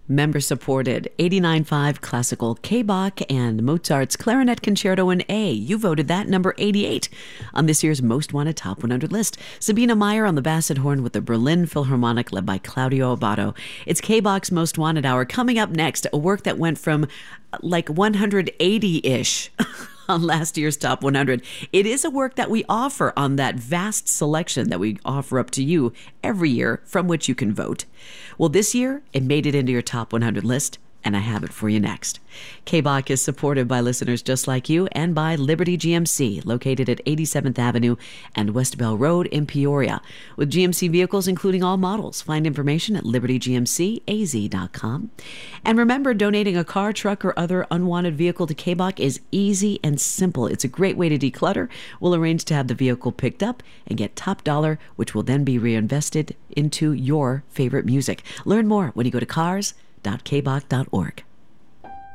Member-supported 89.5 classical K-Bach and Mozart's Clarinet Concerto in A. You voted that number 88 on this year's Most Wanted Top 100 list. Sabina Meyer on the Basset Horn with the Berlin Philharmonic led by Claudio Abbado. It's K-Bach's Most Wanted Hour. Coming up next, a work that went from like 180-ish on last year's Top 100. It is a work that we offer on that vast selection that we offer up to you every year from which you can vote. Well, this year, it made it into your Top 100 list, and I have it for you next. K-Bach is supported by listeners just like you and by Liberty GMC, located at 87th Avenue and West Bell Road in Peoria. With GMC vehicles, including all models. Find information at libertygmcaz.com. And remember, donating a car, truck, or other unwanted vehicle to K-Bach is easy and simple. It's a great way to declutter. We'll arrange to have the vehicle picked up and get top dollar, which will then be reinvested into your favorite music. Learn more when you go to cars.kbach.org.